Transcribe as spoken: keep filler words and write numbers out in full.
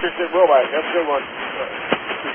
appreciate it. Will I? Have a good one.